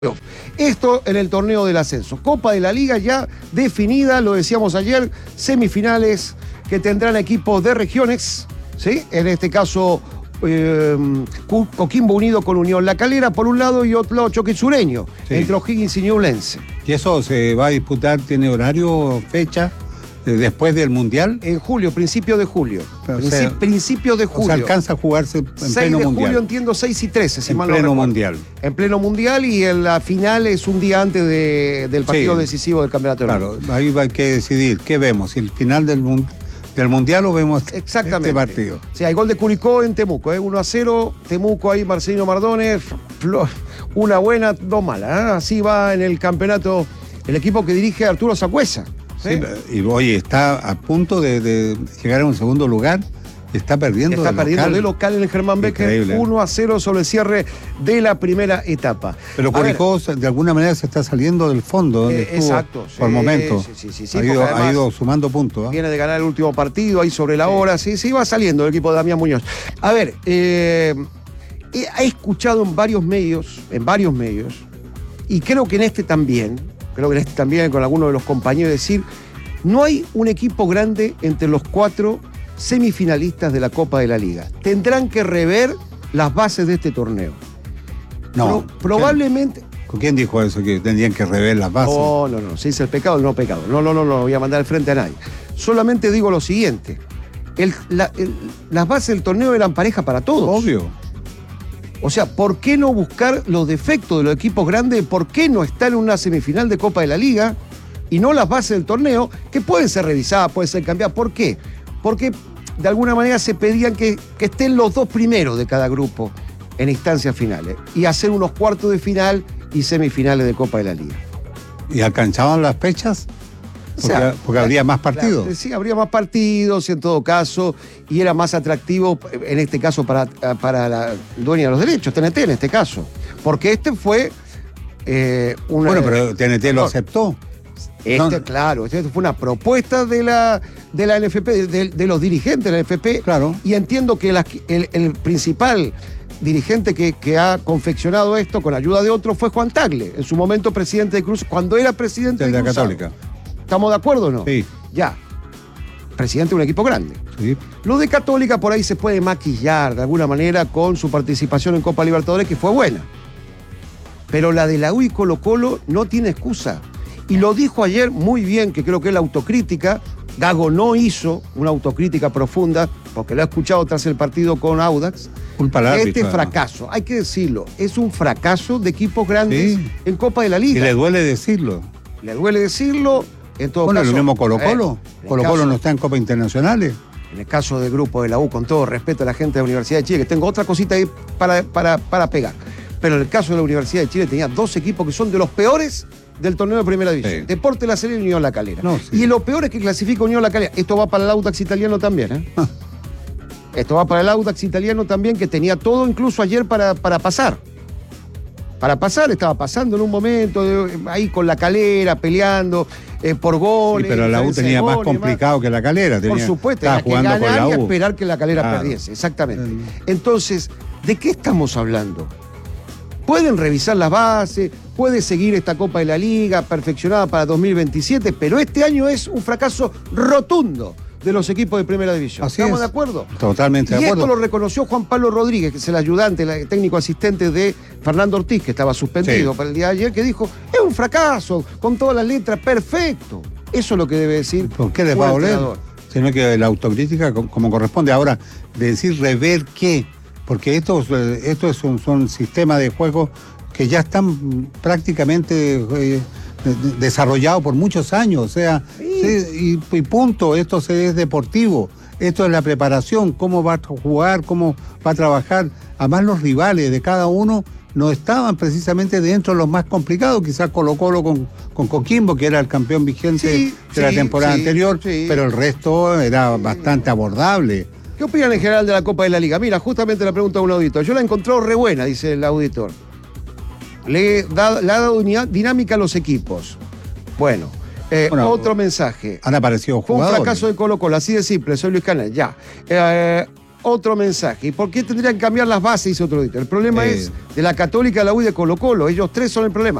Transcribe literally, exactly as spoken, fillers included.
Esto en el torneo del ascenso. Copa de la Liga ya definida, lo decíamos ayer, semifinales que tendrán equipos de regiones, ¿sí? En este caso, eh, Coquimbo unido con Unión La Calera por un lado y otro lado choque sureño, sí, entre O'Higgins y Ñublense. ¿Y eso se va a disputar, tiene horario, fecha? ¿Después del Mundial? En julio, principio de julio. O Princi sea, principio de julio. O sea, alcanza a jugarse en pleno Mundial. seis de julio, entiendo, seis y trece, si en mal no pleno recuerdo. Mundial. En pleno Mundial, y en la final es un día antes de, del partido, sí, decisivo del campeonato. Claro, ahí va a que decidir. ¿Qué vemos? ¿El final del, del Mundial o vemos exactamente este partido? Sí, hay gol de Curicó en Temuco, ¿eh? uno a cero. Temuco ahí, Marcelino Mardones. Una buena, dos malas. ¿eh? Así va en el campeonato el equipo que dirige Arturo Sangüesa. ¿Sí? Sí, y oye, está a punto de, de llegar a un segundo lugar, está perdiendo Está de perdiendo local. de local en el Germán Becker, Increíble. uno a cero sobre el cierre de la primera etapa. Pero Curicó de alguna manera se está saliendo del fondo donde eh, estuvo exacto, por sí, momento. Sí, sí, sí, sí, ha, ido, ha ido sumando puntos. ¿eh? Viene de ganar el último partido ahí sobre la sí. hora, sí, sí, va saliendo el equipo de Damián Muñoz. A ver, eh, he escuchado en varios medios, en varios medios, y creo que en este también, creo que en este también con algunos de los compañeros decir, no hay un equipo grande entre los cuatro semifinalistas de la Copa de la Liga. Tendrán que rever las bases de este torneo. No. Pro, probablemente... ¿Con quién dijo eso? Que tendrían que rever las bases. No, no, no. Se dice el pecado, el no pecado. No, no, no, no, no voy a mandar al frente a nadie. Solamente digo lo siguiente. El, la, el, las bases del torneo eran pareja para todos. Obvio. O sea, ¿por qué no buscar los defectos de los equipos grandes? ¿Por qué no estar en una semifinal de Copa de la Liga? Y no las bases del torneo, que pueden ser revisadas, pueden ser cambiadas. ¿Por qué? Porque de alguna manera se pedían que, que estén los dos primeros de cada grupo en instancias finales y hacer unos cuartos de final y semifinales de Copa de la Liga. ¿Y alcanzaban las fechas? Porque, o sea, porque habría más partidos. La, sí, habría más partidos en todo caso, y era más atractivo, en este caso, para, para la dueña de los derechos, T N T en este caso. Porque este fue eh, una... Bueno, pero T N T lo aceptó. Este, no. Claro, este fue una propuesta de la, de la N F P, de, de los dirigentes de la N F P. Claro. Y entiendo que la, el, el principal dirigente que, que ha confeccionado esto con ayuda de otros fue Juan Tagle, en su momento presidente de Cruz, cuando era presidente de, de la Cruzado. Católica. ¿Estamos de acuerdo o no? Sí. Ya. Presidente de un equipo grande. Sí. Lo de Católica por ahí se puede maquillar de alguna manera con su participación en Copa Libertadores, que fue buena. Pero la de la U y Colo Colo no tiene excusa. Y lo dijo ayer muy bien, que creo que es la autocrítica. Gago no hizo una autocrítica profunda, porque lo ha escuchado tras el partido con Audax. Culpa al árbitro, este fracaso, hay que decirlo, es un fracaso de equipos grandes sí. en Copa de la Liga. Y le duele decirlo. Le duele decirlo, en todo bueno, caso... Bueno, lo mismo Colo Colo. Eh, Colo Colo no está en Copa Internacionales. En el caso del grupo de la U, con todo respeto a la gente de la Universidad de Chile, que tengo otra cosita ahí para, para, para pegar. Pero en el caso de la Universidad de Chile tenía dos equipos que son de los peores del torneo de Primera División. Sí. Deportes La Serena y Unión La Calera. No, sí. Y lo peor es que clasifica Unión La Calera. Esto va para el Audax italiano también, ¿eh? Ah. Esto va para el Audax italiano también, que tenía todo incluso ayer para, para pasar. Para pasar, estaba pasando en un momento, de, ahí con La Calera, peleando eh, por goles. Sí, pero la U tenía más complicado más. que La Calera. Tenía, por supuesto, era que ganar con la U. y esperar que La Calera claro. perdiese, exactamente. Entonces, ¿de qué estamos hablando? Pueden revisar las bases, puede seguir esta Copa de la Liga perfeccionada para dos mil veintisiete, pero este año es un fracaso rotundo de los equipos de Primera División. Así ¿Estamos es. de acuerdo? Totalmente de y acuerdo. Y esto lo reconoció Juan Pablo Rodríguez, que es el ayudante, el técnico asistente de Fernando Ortiz, que estaba suspendido sí. para el día de ayer, que dijo, es un fracaso, con todas las letras, perfecto. Eso es lo que debe decir. ¿Por qué les va a doler? Sino que la autocrítica, como corresponde. Ahora, de decir rever qué, porque estos, estos son, son sistemas de juego que ya están prácticamente eh, desarrollados por muchos años, o sea, sí. Sí, y, y punto, esto es deportivo, esto es la preparación, cómo va a jugar, cómo va a trabajar. Además, los rivales de cada uno no estaban precisamente dentro de los más complicados, quizás Colo Colo con, con Coquimbo, que era el campeón vigente sí, de sí, la temporada sí, anterior, sí. pero el resto era bastante abordable. ¿Qué opinan en general de la Copa de la Liga? Mira, justamente la pregunta de un auditor. Yo la he encontrado re buena, dice el auditor. Le, da, le ha dado dinámica a los equipos. Bueno, eh, bueno otro mensaje. Han aparecido Fue jugadores. un fracaso de Colo Colo, así de simple. Soy Luis Canal, ya. Eh, otro mensaje. ¿Y por qué tendrían que cambiar las bases? Dice otro día. El problema Eh. es de la Católica, la U y de Colo Colo. Ellos tres son el problema.